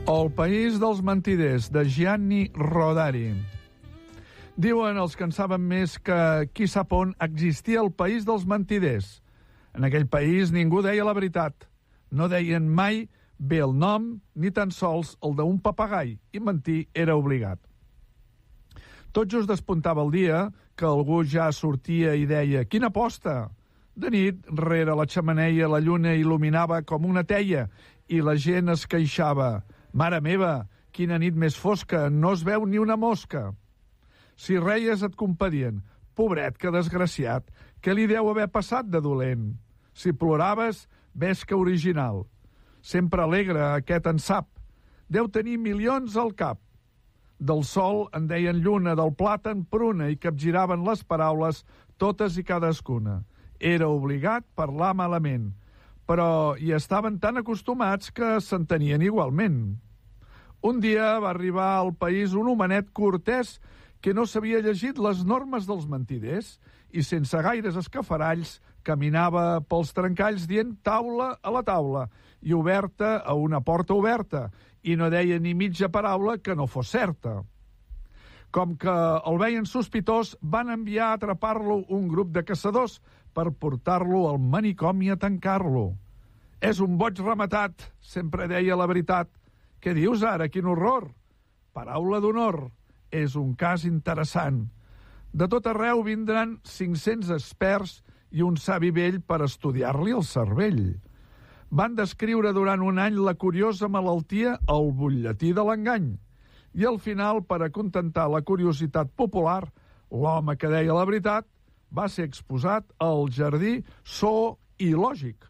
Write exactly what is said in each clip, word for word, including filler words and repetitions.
El país dels mentiders, de Gianni Rodari. Diuen els que en saben més que qui sap on existia el país dels mentiders. En aquell país ningú deia la veritat. No deien mai bé el nom, ni tan sols el d'un papagai, i mentir era obligat. Tot just despuntava el dia que algú ja sortia i deia «Quina aposta!». De nit, rere la xemeneia, la lluna il·luminava com una teia i la gent es queixava «Mare meva, quina nit més fosca, no es veu ni una mosca». Si reies et compadien «Pobret, que desgraciat, què li deu haver passat de dolent?». Si ploraves, ves que original. Sempre alegre, aquest en sap. Deu tenir milions al cap. Del sol en deien lluna, del plàtan pruna, i capgiraven les paraules totes i cadascuna. Era obligat parlar malament, però hi estaven tan acostumats que s'entenien igualment. Un dia va arribar al país un homenet cortès que no s'havia llegit les normes dels mentiders i sense gaires escafaralls caminava pels trencalls dient taula a la taula i oberta a una porta oberta i no deia ni mitja paraula que no fos certa. Com que el veien sospitós, van enviar a atrapar-lo un grup de caçadors per portar-lo al manicomi a tancar-lo. «És un boig rematat», sempre deia la veritat. «Què dius ara? Quin horror!» «Paraula d'honor, és un cas interessant. De tot arreu vindran cinc-cents experts i un savi vell per estudiar-li el cervell». Van descriure durant un any la curiosa malaltia al butlletí de l'engany. I al final, per acontentar la curiositat popular, l'home que deia la veritat va ser exposat al jardí zoològic.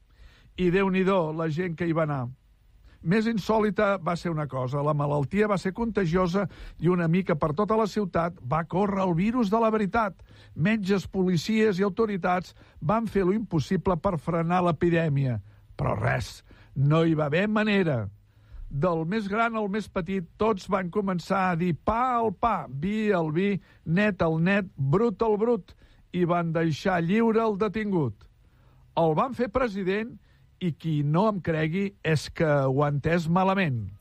I Déu-n'hi-do la gent que hi va anar. Més insòlita va ser una cosa. La malaltia va ser contagiosa i una mica per tota la ciutat va córrer el virus de la veritat. Metges, policies i autoritats van fer lo impossible per frenar l'epidèmia. Però res, no hi va haver manera. Del més gran al més petit, tots van començar a dir pa al pa, vi al vi, net al net, brut al brut, i van deixar lliure el detingut. El van fer president i qui no em cregui és que ho ha entès malament.